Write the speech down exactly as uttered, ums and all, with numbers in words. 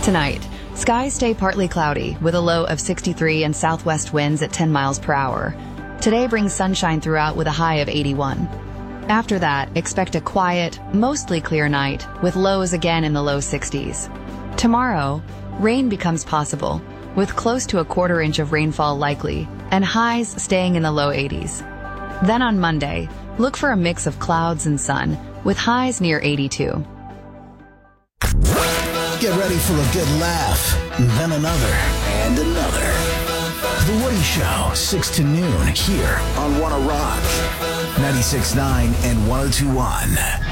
Tonight, skies stay partly cloudy with a low of sixty-three and southwest winds at ten miles per hour. Today brings sunshine throughout with a high of eighty-one. After that, expect a quiet, mostly clear night with lows again in the low sixties. Tomorrow, rain becomes possible, with close to a quarter inch of rainfall likely, and highs staying in the low eighties. Then on Monday, look for a mix of clouds and sun, with highs near eighty-two. Get ready for a good laugh, then another, and another. The Woody Show, six to noon, here on Wanna Rock, ninety-six point nine and one oh two point one.